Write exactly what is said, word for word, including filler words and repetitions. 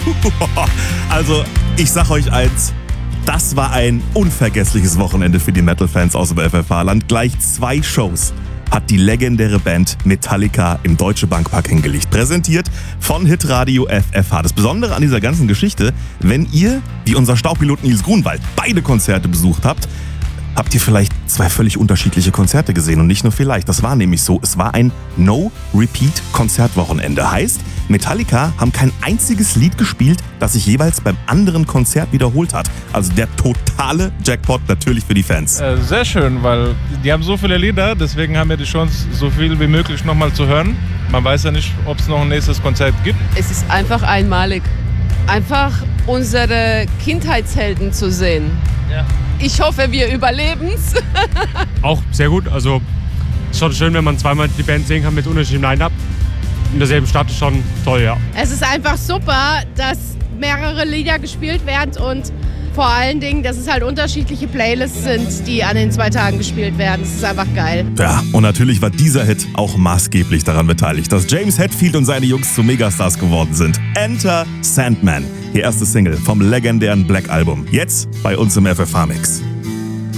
Also, ich sag euch eins. Das war ein unvergessliches Wochenende für die Metal-Fans aus dem F F H-Land. Gleich zwei Shows hat die legendäre Band Metallica im Deutsche Bankpark hingelegt. Präsentiert von Hitradio F F H. Das Besondere an dieser ganzen Geschichte, wenn ihr, wie unser Staubpilot Nils Grunwald, beide Konzerte besucht habt, habt ihr vielleicht zwei völlig unterschiedliche Konzerte gesehen. Und nicht nur vielleicht, das war nämlich so, es war ein No-Repeat-Konzertwochenende. Heißt, Metallica haben kein einziges Lied gespielt, das sich jeweils beim anderen Konzert wiederholt hat. Also der totale Jackpot natürlich für die Fans. Äh, sehr schön, weil die haben so viele Lieder, deswegen haben wir die Chance, so viel wie möglich nochmal zu hören. Man weiß ja nicht, ob es noch ein nächstes Konzert gibt. Es ist einfach einmalig. Einfach unsere Kindheitshelden zu sehen. Ja. Ich hoffe, wir überleben's. Auch sehr gut. Also ist schon schön, wenn man zweimal die Band sehen kann mit unterschiedlichem Line-Up. In derselben Stadt ist schon toll, ja. Es ist einfach super, dass mehrere Lieder gespielt werden und vor allen Dingen, dass es halt unterschiedliche Playlists sind, die an den zwei Tagen gespielt werden. Es ist einfach geil. Ja, und natürlich war dieser Hit auch maßgeblich daran beteiligt, dass James Hetfield und seine Jungs zu Megastars geworden sind. Enter Sandman, die erste Single vom legendären Black Album. Jetzt bei uns im F F H-Mix.